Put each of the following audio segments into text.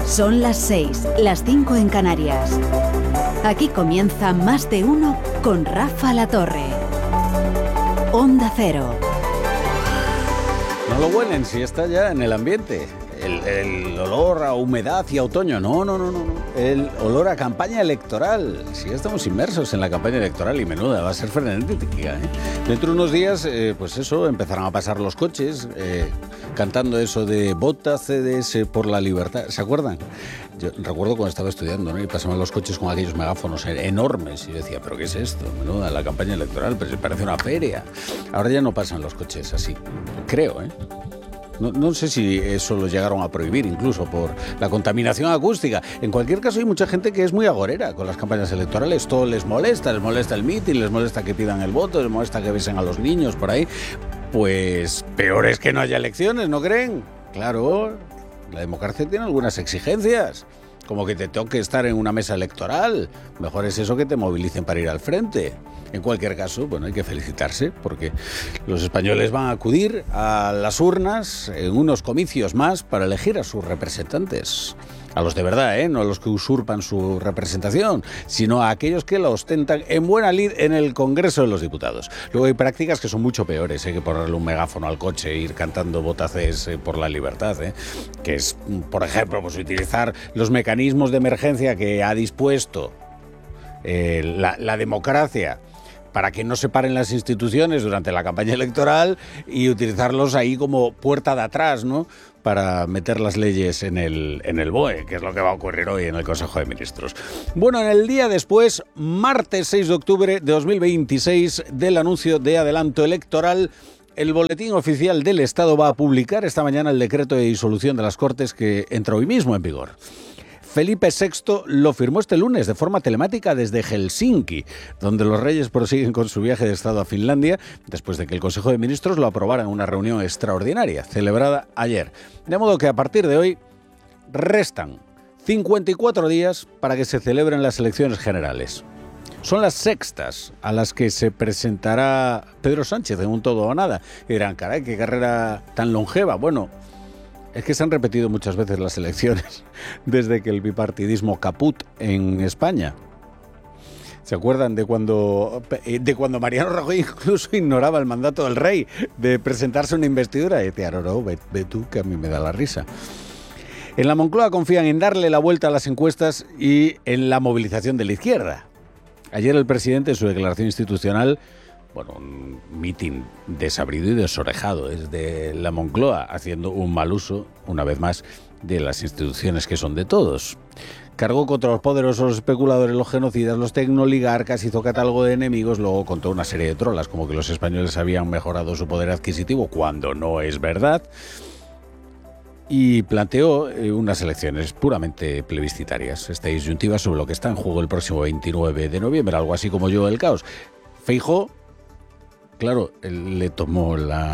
Son las 6, las 5 en Canarias. Aquí comienza Más de Uno con Rafa La Torre. Onda Cero. No lo huelen si está ya en el ambiente. El olor a humedad y a otoño. No. El olor a campaña electoral. Si ya estamos inmersos en la campaña electoral y menuda, va a ser frenética, ¿eh? Dentro de unos días, pues eso, empezarán a pasar los coches cantando eso de vota CDS por la libertad. ¿Se acuerdan? Yo recuerdo cuando estaba estudiando, ¿no? Y pasaban los coches con aquellos megáfonos enormes y yo decía, ¿pero qué es esto? Menuda, la campaña electoral, pero se parece una feria. Ahora ya no pasan los coches así, creo, ¿eh? No sé si eso lo llegaron a prohibir incluso por la contaminación acústica. En cualquier caso hay mucha gente que es muy agorera con las campañas electorales. Todo les molesta el mitin, les molesta que pidan el voto, les molesta que besen a los niños por ahí. Pues peor es que no haya elecciones, ¿no creen? Claro, la democracia tiene algunas exigencias, como que te toque estar en una mesa electoral. Mejor es eso que te movilicen para ir al frente. En cualquier caso, bueno, hay que felicitarse porque los españoles van a acudir a las urnas en unos comicios más para elegir a sus representantes. A los de verdad, no a los que usurpan su representación, sino a aquellos que la ostentan en buena lid en el Congreso de los Diputados. Luego hay prácticas que son mucho peores, que ponerle un megáfono al coche e ir cantando vota CS por la libertad, que es, por ejemplo, pues utilizar los mecanismos de emergencia que ha dispuesto la democracia para que no se paren las instituciones durante la campaña electoral y utilizarlos ahí como puerta de atrás, ¿no?, para meter las leyes en el BOE, que es lo que va a ocurrir hoy en el Consejo de Ministros. Bueno, en el día después, martes 6 de octubre de 2026, del anuncio de adelanto electoral, el Boletín Oficial del Estado va a publicar esta mañana el decreto de disolución de las Cortes que entra hoy mismo en vigor. Felipe VI lo firmó este lunes de forma telemática desde Helsinki, donde los reyes prosiguen con su viaje de Estado a Finlandia, después de que el Consejo de Ministros lo aprobara en una reunión extraordinaria, celebrada ayer. De modo que a partir de hoy restan 54 días para que se celebren las elecciones generales. Son las sextas a las que se presentará Pedro Sánchez en un todo o nada. Y dirán, caray, qué carrera tan longeva. Bueno, es que se han repetido muchas veces las elecciones desde que el bipartidismo caput en España. ¿Se acuerdan de cuando Mariano Rajoy incluso ignoraba el mandato del rey de presentarse una investidura? Y decía, no, ve tú, que a mí me da la risa. En la Moncloa confían en darle la vuelta a las encuestas y en la movilización de la izquierda. Ayer el presidente, en su declaración institucional, un mitin desabrido y desorejado desde la Moncloa, haciendo un mal uso, una vez más, de las instituciones que son de todos. Cargó contra los poderosos, los especuladores, los genocidas, los tecnoligarcas, hizo catálogo de enemigos, luego contó una serie de trolas, como que los españoles habían mejorado su poder adquisitivo, cuando no es verdad, y planteó unas elecciones puramente plebiscitarias, esta disyuntiva sobre lo que está en juego el próximo 29 de noviembre, algo así como yo el caos. Feijóo, claro, él le tomó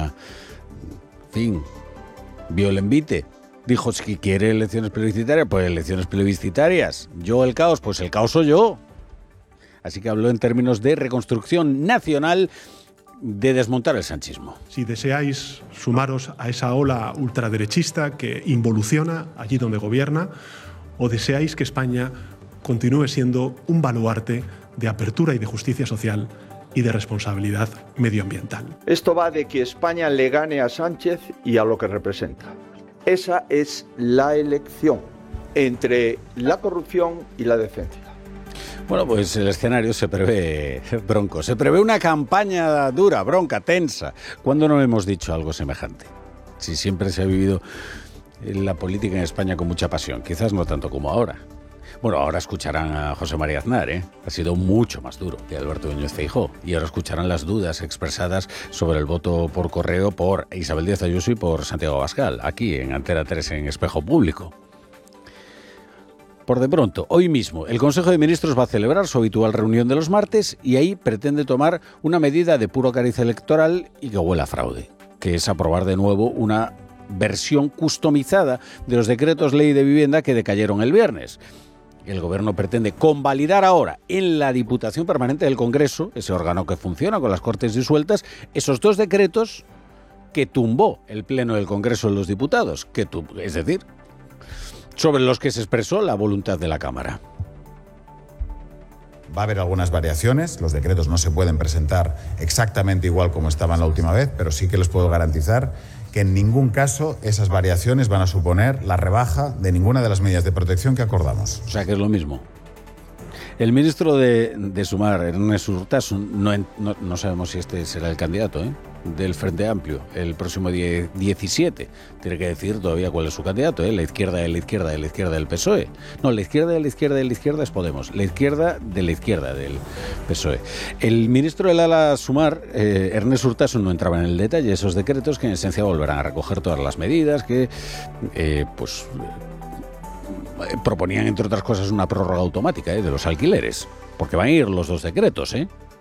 vio el envite. Dijo, si quiere elecciones plebiscitarias, pues elecciones plebiscitarias. Yo el caos, pues el caos soy yo. Así que habló en términos de reconstrucción nacional, de desmontar el sanchismo. Si deseáis sumaros a esa ola ultraderechista que involuciona allí donde gobierna, o deseáis que España continúe siendo un baluarte de apertura y de justicia social y de responsabilidad medioambiental. Esto va de que España le gane a Sánchez y a lo que representa. Esa es la elección entre la corrupción y la decencia. Bueno, pues el escenario se prevé bronco, se prevé una campaña dura, bronca, tensa. ¿Cuándo no hemos dicho algo semejante? Si siempre se ha vivido la política en España con mucha pasión, quizás no tanto como ahora. Bueno, ahora escucharán a José María Aznar, Ha sido mucho más duro que Alberto Núñez Feijóo. Y ahora escucharán las dudas expresadas sobre el voto por correo por Isabel Díaz Ayuso y por Santiago Abascal, aquí en Antena 3 en Espejo Público. Por de pronto, hoy mismo, el Consejo de Ministros va a celebrar su habitual reunión de los martes y ahí pretende tomar una medida de puro cariz electoral y que huela a fraude, que es aprobar de nuevo una versión customizada de los decretos ley de vivienda que decayeron el viernes. El Gobierno pretende convalidar ahora en la Diputación Permanente del Congreso, ese órgano que funciona con las Cortes disueltas, esos dos decretos que tumbó el Pleno del Congreso de los Diputados, es decir, sobre los que se expresó la voluntad de la Cámara. Va a haber algunas variaciones, los decretos no se pueden presentar exactamente igual como estaban la última vez, pero sí que les puedo garantizar que en ningún caso esas variaciones van a suponer la rebaja de ninguna de las medidas de protección que acordamos. O sea que es lo mismo. El ministro de Sumar, Ernest Urtasun, no sabemos si este será el candidato del Frente Amplio el próximo día 17. Tiene que decir todavía cuál es su candidato, la izquierda de la izquierda de la izquierda del PSOE. No, la izquierda de la izquierda de la izquierda es Podemos. La izquierda del PSOE. El ministro del ala Sumar, Ernest Urtasun, no entraba en el detalle de esos decretos que en esencia volverán a recoger todas las medidas que proponían, entre otras cosas, una prórroga automática de los alquileres, porque van a ir los dos decretos,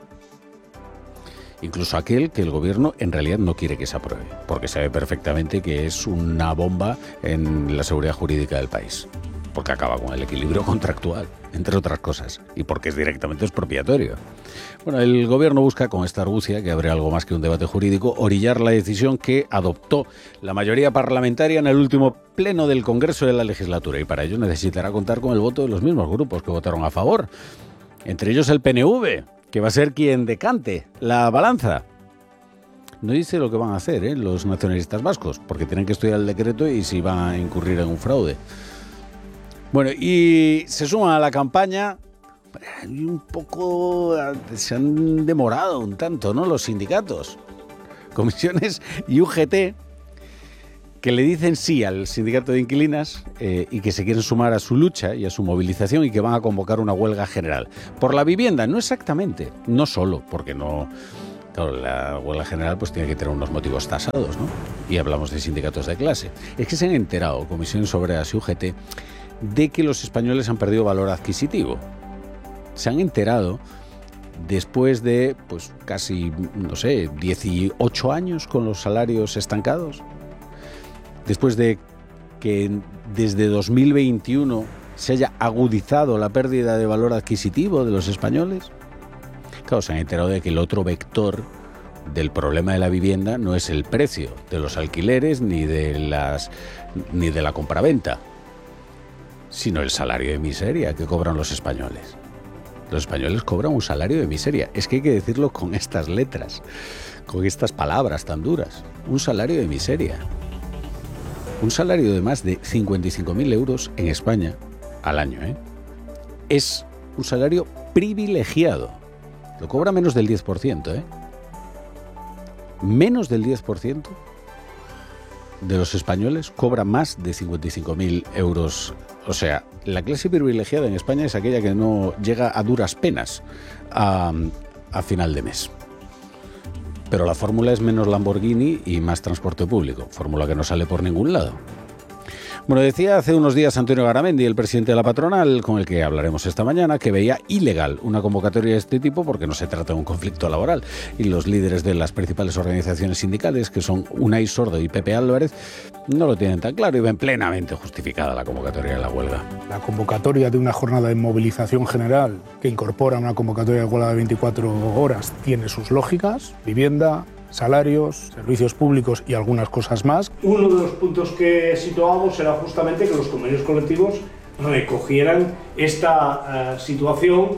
incluso aquel que el gobierno en realidad no quiere que se apruebe, porque sabe perfectamente que es una bomba en la seguridad jurídica del país, porque acaba con el equilibrio contractual, entre otras cosas, y porque es directamente expropiatorio. Bueno, el gobierno busca con esta argucia, que abre algo más que un debate jurídico, orillar la decisión que adoptó la mayoría parlamentaria en el último pleno del Congreso de la legislatura, y para ello necesitará contar con el voto de los mismos grupos que votaron a favor, entre ellos el PNV, que va a ser quien decante la balanza. No dice lo que van a hacer los nacionalistas vascos, porque tienen que estudiar el decreto y si van a incurrir en un fraude. Bueno, y se suman a la campaña, y un poco se han demorado un tanto, ¿no?, los sindicatos, comisiones y UGT, que le dicen sí al sindicato de inquilinas y que se quieren sumar a su lucha y a su movilización y que van a convocar una huelga general. Por la vivienda, no exactamente, no solo, porque no... Claro, la huelga general pues tiene que tener unos motivos tasados, ¿no? Y hablamos de sindicatos de clase. Es que se han enterado, Comisiones Obreras y UGT, de que los españoles han perdido valor adquisitivo. Se han enterado después de, pues casi, 18 años con los salarios estancados. Después de que desde 2021 se haya agudizado la pérdida de valor adquisitivo de los españoles. Claro, se han enterado de que el otro vector del problema de la vivienda no es el precio de los alquileres ni de la compraventa, sino el salario de miseria que cobran los españoles. Los españoles cobran un salario de miseria. Es que hay que decirlo con estas letras, con estas palabras tan duras. Un salario de miseria. Un salario de más de 55.000 euros en España al año, es un salario privilegiado. Lo cobra menos del 10%, Menos del 10% de los españoles cobra más de 55.000 euros. O sea, la clase privilegiada en España es aquella que no llega a duras penas a final de mes. Pero la fórmula es menos Lamborghini y más transporte público, fórmula que no sale por ningún lado. Bueno, decía hace unos días Antonio Garamendi, el presidente de la patronal, con el que hablaremos esta mañana, que veía ilegal una convocatoria de este tipo porque no se trata de un conflicto laboral. Y los líderes de las principales organizaciones sindicales, que son Unai Sordo y Pepe Álvarez, no lo tienen tan claro y ven plenamente justificada la convocatoria de la huelga. La convocatoria de una jornada de movilización general que incorpora una convocatoria de huelga de 24 horas tiene sus lógicas: vivienda, salarios, servicios públicos y algunas cosas más. Uno de los puntos que situábamos era justamente que los convenios colectivos recogieran esta situación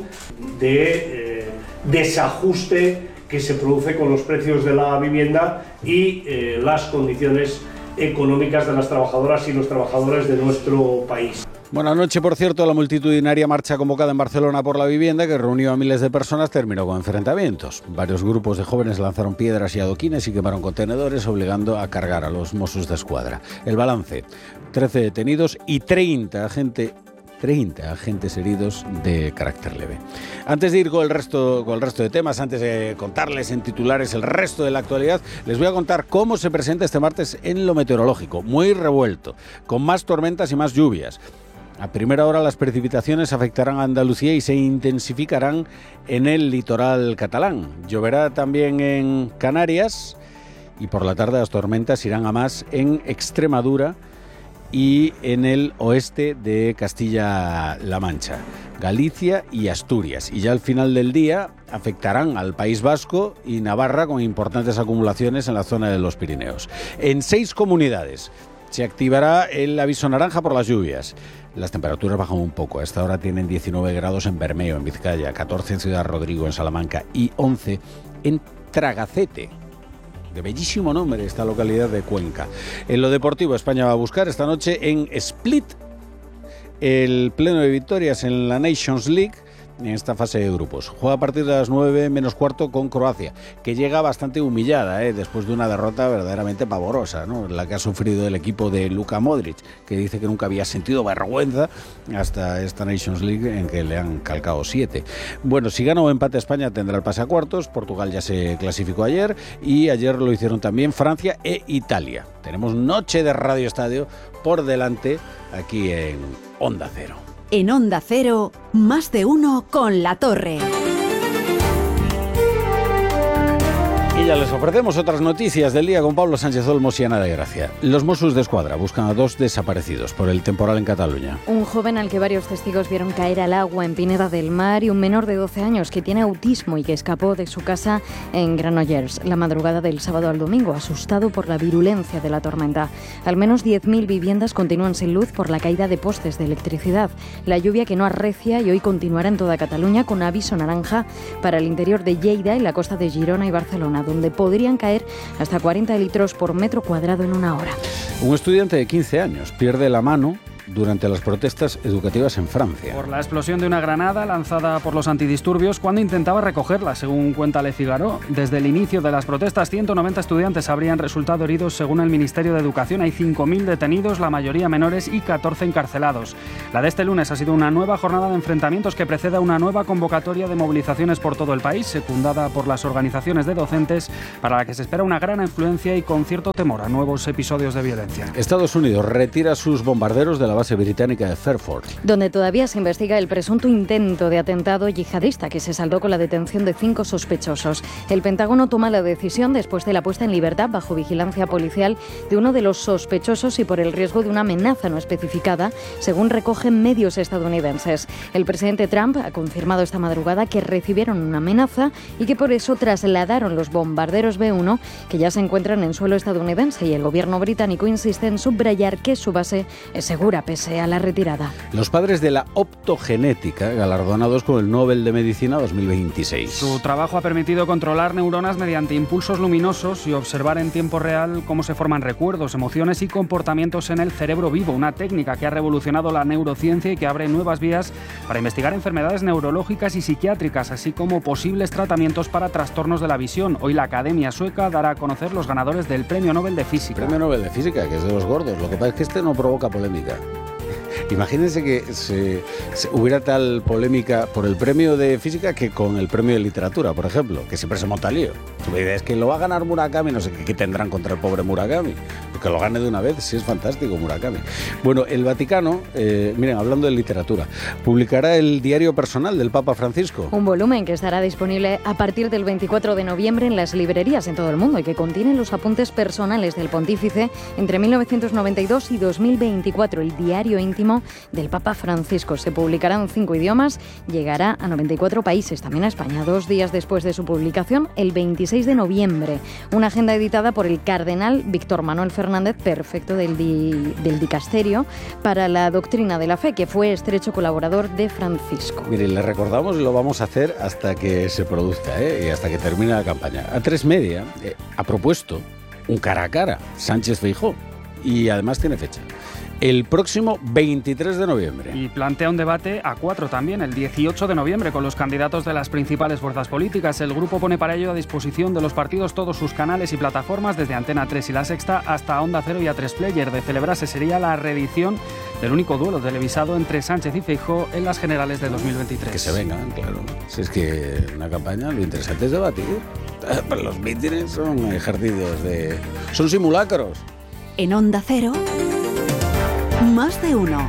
de desajuste que se produce con los precios de la vivienda y las condiciones económicas de las trabajadoras y los trabajadores de nuestro país. Bueno, anoche, por cierto, la multitudinaria marcha convocada en Barcelona por la vivienda, que reunió a miles de personas, terminó con enfrentamientos. Varios grupos de jóvenes lanzaron piedras y adoquines y quemaron contenedores, obligando a cargar a los Mossos de Escuadra. El balance: 13 detenidos y 30 agentes heridos de carácter leve. Antes de ir con el resto de temas, antes de contarles en titulares el resto de la actualidad, les voy a contar cómo se presenta este martes en lo meteorológico. Muy revuelto, con más tormentas y más lluvias. A primera hora las precipitaciones afectarán a Andalucía y se intensificarán en el litoral catalán. Lloverá también en Canarias y por la tarde las tormentas irán a más en Extremadura y en el oeste de Castilla-La Mancha, Galicia y Asturias. Y ya al final del día afectarán al País Vasco y Navarra, con importantes acumulaciones en la zona de los Pirineos. En 6 comunidades Se activará el aviso naranja por las lluvias. Las temperaturas bajan un poco. A esta hora tienen 19 grados en Bermeo, en Vizcaya, 14 en Ciudad Rodrigo, en Salamanca, y 11 en Tragacete. De bellísimo nombre esta localidad de Cuenca. En lo deportivo, España va a buscar esta noche en Split el pleno de victorias en la Nations League en esta fase de grupos. Juega a partir de las 9 menos cuarto con Croacia, que llega bastante humillada, después de una derrota verdaderamente pavorosa, ¿no? La que ha sufrido el equipo de Luka Modric, que dice que nunca había sentido vergüenza hasta esta Nations League en que le han calcado 7. Bueno, si gana o empate España tendrá el pase a cuartos. Portugal ya se clasificó ayer y ayer lo hicieron también Francia e Italia. Tenemos noche de Radio Estadio por delante aquí en Onda Cero. En Onda Cero, más de uno con La Torre. Y ya les ofrecemos otras noticias del día con Pablo Sánchez Olmos y Ana de Gracia. Los Mossos d'Esquadra buscan a 2 desaparecidos por el temporal en Cataluña. Un joven al que varios testigos vieron caer al agua en Pineda del Mar y un menor de 12 años que tiene autismo y que escapó de su casa en Granollers la madrugada del sábado al domingo, asustado por la virulencia de la tormenta. Al menos 10.000 viviendas continúan sin luz por la caída de postes de electricidad. La lluvia que no arrecia y hoy continuará en toda Cataluña con aviso naranja para el interior de Lleida y la costa de Girona y Barcelona, donde podrían caer hasta 40 litros por metro cuadrado en una hora. Un estudiante de 15 años pierde la mano durante las protestas educativas en Francia. Por la explosión de una granada lanzada por los antidisturbios cuando intentaba recogerla, según cuenta Le Figaro. Desde el inicio de las protestas, 190 estudiantes habrían resultado heridos según el Ministerio de Educación. Hay 5.000 detenidos, la mayoría menores, y 14 encarcelados. La de este lunes ha sido una nueva jornada de enfrentamientos que precede a una nueva convocatoria de movilizaciones por todo el país, secundada por las organizaciones de docentes, para la que se espera una gran afluencia y con cierto temor a nuevos episodios de violencia. Estados Unidos retira sus bombarderos de la base británica de Fairford, donde todavía se investiga el presunto intento de atentado yihadista que se saldó con la detención de 5 sospechosos. El Pentágono toma la decisión después de la puesta en libertad bajo vigilancia policial de uno de los sospechosos y por el riesgo de una amenaza no especificada, según recogen medios estadounidenses. El presidente Trump ha confirmado esta madrugada que recibieron una amenaza y que por eso trasladaron los bombarderos B-1 que ya se encuentran en suelo estadounidense, y el gobierno británico insiste en subrayar que su base es segura pese a la retirada. Los padres de la optogenética, galardonados con el Nobel de Medicina 2026. Su trabajo ha permitido controlar neuronas mediante impulsos luminosos y observar en tiempo real cómo se forman recuerdos, emociones y comportamientos en el cerebro vivo, una técnica que ha revolucionado la neurociencia y que abre nuevas vías para investigar enfermedades neurológicas y psiquiátricas, así como posibles tratamientos para trastornos de la visión. Hoy la Academia Sueca dará a conocer los ganadores del Premio Nobel de Física. Premio Nobel de Física, que es de los gordos. Lo que pasa es que este no provoca polémica. Imagínense que se hubiera tal polémica por el premio de física que con el premio de literatura, por ejemplo, que siempre se monta lío. La idea es que lo va a ganar Murakami, no sé qué tendrán contra el pobre Murakami, porque lo gane de una vez, sí es fantástico Murakami. Bueno, el Vaticano, miren, hablando de literatura, publicará el diario personal del Papa Francisco. Un volumen que estará disponible a partir del 24 de noviembre en las librerías en todo el mundo y que contiene los apuntes personales del pontífice entre 1992 y 2024, el diario íntimo del Papa Francisco. Se publicará en 5 idiomas, llegará a 94 países, también a España, 2 días después de su publicación, el 26 de noviembre. Una agenda editada por el cardenal Víctor Manuel Fernández, prefecto del dicasterio para la doctrina de la fe, que fue estrecho colaborador de Francisco. Mire, le recordamos y lo vamos a hacer hasta que se produzca, y hasta que termine la campaña. A3 Media ha propuesto un cara a cara, Sánchez-Feijóo, y además tiene fecha. El próximo 23 de noviembre. Y plantea un debate a 4 también, el 18 de noviembre, con los candidatos de las principales fuerzas políticas. El grupo pone para ello a disposición de los partidos todos sus canales y plataformas, desde Antena 3 y La Sexta hasta Onda Cero y A3 Player. De celebrarse sería la reedición del único duelo televisado entre Sánchez y Feijóo en las generales de 2023. Que se vengan, claro. Si es que en una campaña lo interesante es debatir. Pero los mítines son ejercicios de... son simulacros. En Onda Cero, más de uno.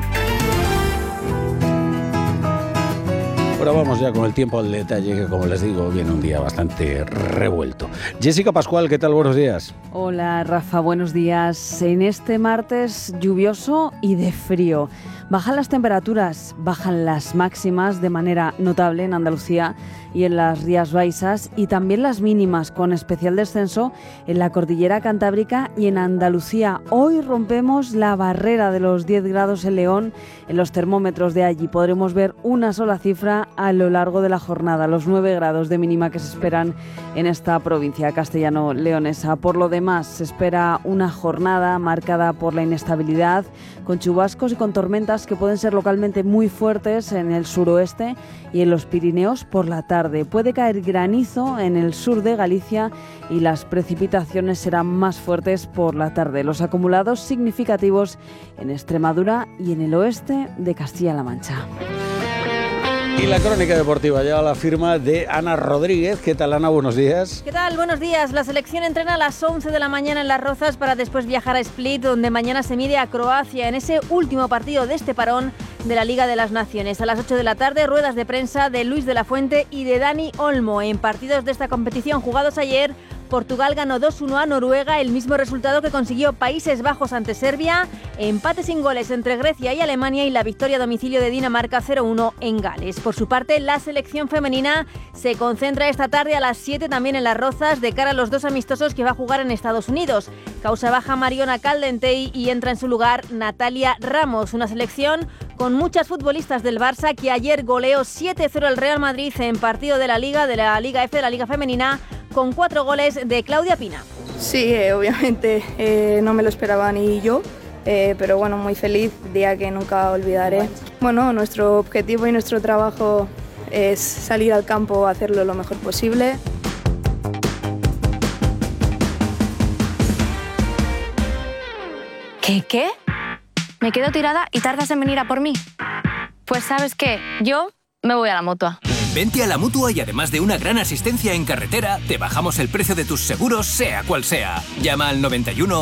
Ahora vamos ya con el tiempo al detalle, que como les digo, viene un día bastante revuelto. Jessica Pascual, ¿qué tal? Buenos días. Hola, Rafa, buenos días. En este martes lluvioso y de frío. Bajan las temperaturas, bajan las máximas de manera notable en Andalucía y en las Rías Baixas, y también las mínimas, con especial descenso en la cordillera cantábrica y en Andalucía. Hoy rompemos la barrera de los 10 grados en León. En los termómetros de allí podremos ver una sola cifra a lo largo de la jornada, los 9 grados de mínima que se esperan en esta provincia castellano-leonesa. Por lo demás, se espera una jornada marcada por la inestabilidad, con chubascos y con tormentas que pueden ser localmente muy fuertes en el suroeste y en los Pirineos por la tarde. Puede caer granizo en el sur de Galicia y las precipitaciones serán más fuertes por la tarde. Los acumulados significativos en Extremadura y en el oeste de Castilla-La Mancha. Y la crónica deportiva lleva la firma de Ana Rodríguez. ¿Qué tal, Ana? Buenos días. ¿Qué tal? Buenos días. La selección entrena a las 11 de la mañana en Las Rozas para después viajar a Split, donde mañana se mide a Croacia en ese último partido de este parón de la Liga de las Naciones. A las 8 de la tarde, ruedas de prensa de Luis de la Fuente y de Dani Olmo. En partidos de esta competición jugados ayer, Portugal ganó 2-1 a Noruega, el mismo resultado que consiguió Países Bajos ante Serbia, empate sin goles entre Grecia y Alemania y la victoria a domicilio de Dinamarca 0-1 en Gales. Por su parte, la selección femenina se concentra esta tarde a las 7 también en Las Rozas de cara a los 2 amistosos que va a jugar en Estados Unidos. Causa baja Mariona Caldentey y entra en su lugar Natalia Ramos, una selección con muchas futbolistas del Barça que ayer goleó 7-0 al Real Madrid en partido de la Liga F, de la Liga Femenina, con 4 goles de Claudia Pina. Sí, obviamente no me lo esperaba ni yo, pero bueno, muy feliz, día que nunca olvidaré. Bueno, nuestro objetivo y nuestro trabajo es salir al campo a hacerlo lo mejor posible. ¿Qué? ¿Me quedo tirada y tardas en venir a por mí? Pues ¿sabes qué? Yo me voy a la Mutua. Vente a la Mutua y además de una gran asistencia en carretera, te bajamos el precio de tus seguros, sea cual sea. Llama al 91